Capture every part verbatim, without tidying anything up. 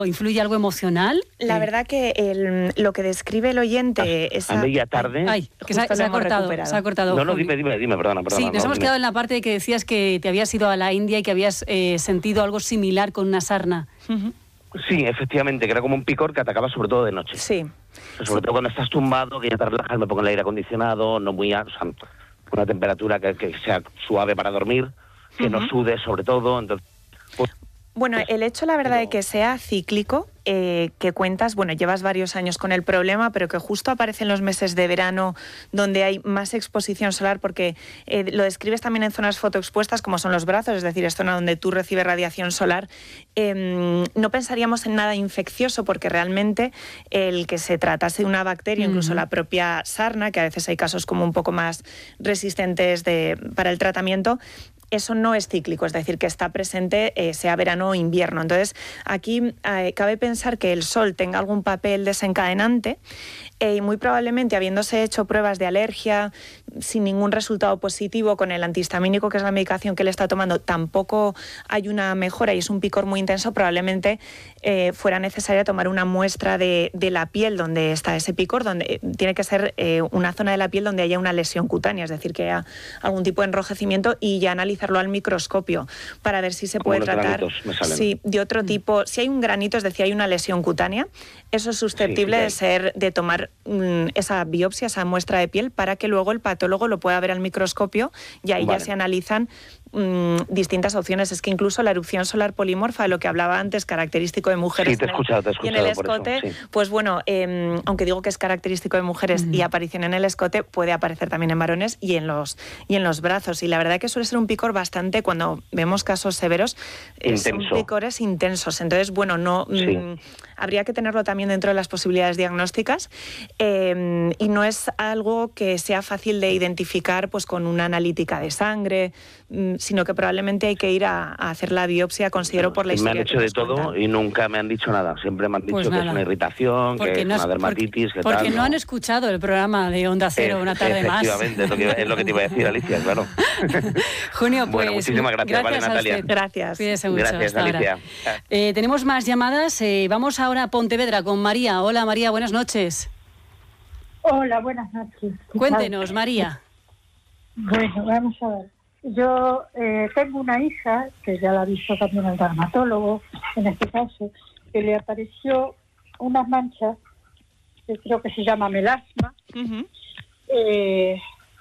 ¿Influye algo emocional? La eh. verdad que el, lo que describe el oyente... A, esa, a media tarde... Ay, que se, se, ha cortado, se ha cortado. No, no, dime, dime, dime, perdona, perdona. Sí, nos no, hemos dime. quedado en la parte de que decías que te habías ido a la India y que habías eh, sentido algo similar con una sarna. Uh-huh. Sí, efectivamente, que era como un picor que atacaba sobre todo de noche. Sí. O sea, sobre sí. todo cuando estás tumbado, que ya te relajas, me pongo el aire acondicionado, no muy... O sea, una temperatura que, que sea suave para dormir, que uh-huh. no sude sobre todo, entonces... Pues, Bueno, el hecho, la verdad, de que sea cíclico, eh, que cuentas, bueno, llevas varios años con el problema, pero que justo aparece en los meses de verano donde hay más exposición solar, porque eh, lo describes también en zonas fotoexpuestas como son los brazos, es decir, es zona donde tú recibes radiación solar. Eh, no pensaríamos en nada infeccioso, porque realmente el que se tratase de una bacteria, uh-huh. incluso la propia sarna, que a veces hay casos como un poco más resistentes de, para el tratamiento, eso no es cíclico, es decir, que está presente eh, sea verano o invierno. Entonces, aquí eh, cabe pensar que el sol tenga algún papel desencadenante eh, y muy probablemente, habiéndose hecho pruebas de alergia sin ningún resultado positivo con el antihistamínico, que es la medicación que él está tomando, tampoco hay una mejora y es un picor muy intenso, probablemente eh, fuera necesaria tomar una muestra de, de la piel donde está ese picor, donde eh, tiene que ser eh, una zona de la piel donde haya una lesión cutánea, es decir, que haya algún tipo de enrojecimiento, y ya analizarlo al microscopio para ver si se puede tratar sí, de otro tipo. Si hay un granito, es decir, hay una lesión cutánea, eso es susceptible sí, de ser de tomar mm, esa biopsia, esa muestra de piel, para que luego el patólogo lo pueda ver al microscopio y ahí vale. ya se analizan mm, distintas opciones. Es que incluso la erupción solar polimorfa, de lo que hablaba antes, característico de mujeres sí, te he escuchado, te he escuchado y en el escote, eso, sí. pues bueno, eh, aunque digo que es característico de mujeres mm. y aparición en el escote, puede aparecer también en varones y en los y en los brazos. Y la verdad que suele ser un picor bastante, cuando vemos casos severos, eh, son picores intensos. Entonces, bueno, no sí. mmm, habría que tenerlo también dentro de las posibilidades diagnósticas eh, y no es algo que sea fácil de identificar pues con una analítica de sangre, mmm, sino que probablemente hay que ir a, a hacer la biopsia, considero, por la historia. Me han hecho de todo cuentan. Y nunca me han dicho nada. Siempre me han dicho pues que es una irritación, porque que es no una dermatitis, porque, que porque tal. Porque no han escuchado el programa de Onda Cero es, una tarde más. Efectivamente, es lo, que, es lo que te iba a decir, Alicia, claro. Junio, pues... Bueno, muchísimas gracias, gracias vale, Natalia. Usted. Gracias. Cuídese mucho. Gracias, Alicia. Eh, tenemos más llamadas. Eh, vamos ahora a Pontevedra con María. Hola, María, buenas noches. Hola, buenas noches. Cuéntenos, María. Bueno, vamos a ver. Yo eh, tengo una hija, que ya la ha visto también el dermatólogo, en este caso, que le apareció unas manchas, que creo que se llama melasma, uh-huh. eh,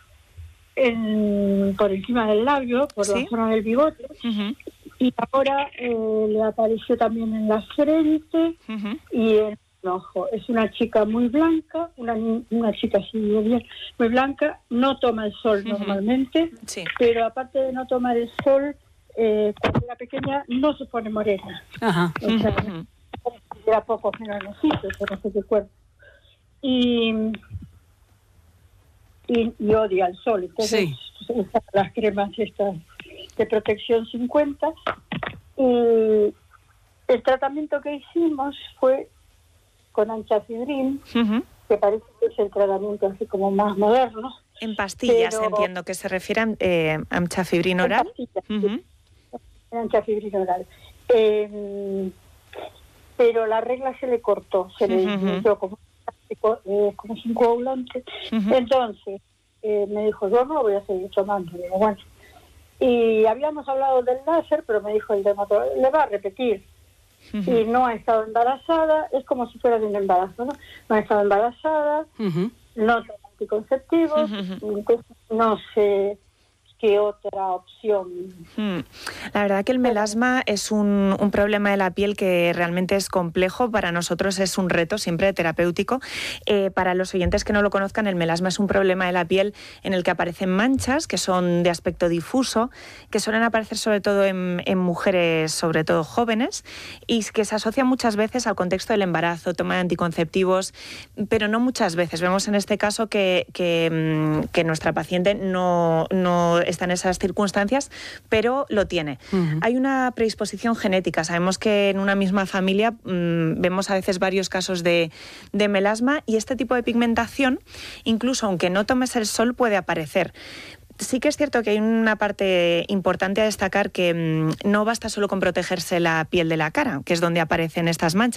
en, por encima del labio, por ¿sí? la zona del bigote, uh-huh. y ahora eh, le apareció también en la frente uh-huh. y en el ojo. Es una chica muy blanca, una, una chica así bien, muy blanca, no toma el sol uh-huh. normalmente, sí. pero aparte de no tomar el sol, eh, cuando era pequeña no se pone morena. Ajá. O sea, uh-huh. era poco melanocitos, no sé qué cuerpo. Y, y, y odia el sol. Entonces, sí. usan las cremas estas de protección cincuenta. Y el tratamiento que hicimos fue con anchafibrin, uh-huh. que parece que es el tratamiento así como más moderno. En pastillas, pero, entiendo que se refiere a eh, anchafibrin oral. En pastillas, uh-huh. sí. Anchafibrin oral. Eh, pero la regla se le cortó, se le dio uh-huh. como, eh, como un coagulante. Uh-huh. Entonces, eh, me dijo, yo no lo voy a seguir tomando. Digo, bueno. Y habíamos hablado del láser, pero me dijo el dermatólogo, le va a repetir. Uh-huh. Y no ha estado embarazada, es como si fuera de un embarazo, ¿no? No ha estado embarazada, uh-huh. no tiene anticonceptivos, uh-huh. entonces no sé qué otra opción. Hmm. La verdad que el melasma es un, un problema de la piel que realmente es complejo. Para nosotros es un reto siempre terapéutico. Eh, para los oyentes que no lo conozcan, el melasma es un problema de la piel en el que aparecen manchas que son de aspecto difuso, que suelen aparecer sobre todo en, en mujeres, sobre todo jóvenes, y que se asocian muchas veces al contexto del embarazo, toma de anticonceptivos, pero no muchas veces. Vemos en este caso que, que, que nuestra paciente no, no está en esas circunstancias, pero lo tiene. Uh-huh. Hay una predisposición genética. Sabemos que en una misma familia mmm, vemos a veces varios casos de, de melasma, y este tipo de pigmentación, incluso aunque no tomes el sol, puede aparecer. Sí que es cierto que hay una parte importante a destacar, que mmm, no basta solo con protegerse la piel de la cara, que es donde aparecen estas manchas.